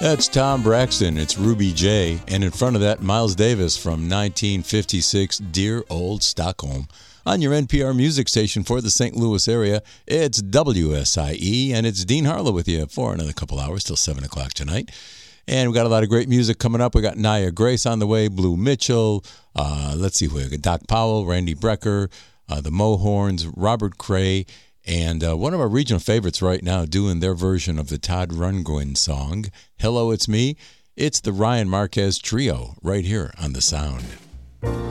That's Tom Braxton. It's Ruby J. And in front of that, Miles Davis from 1956, Dear Old Stockholm. On your NPR music station for the St. Louis area, it's WSIE, and it's Dean Harlow with you for another couple hours till 7 o'clock tonight. And we got a lot of great music coming up. We got Nia Grace on the way, Blue Mitchell. Let's see who we got. Doc Powell, Randy Brecker, the Mohorns, Robert Cray, and one of our regional favorites right now doing their version of the Todd Rundgren song, Hello, It's Me. It's the Ryan Marquez Trio right here on The Sound.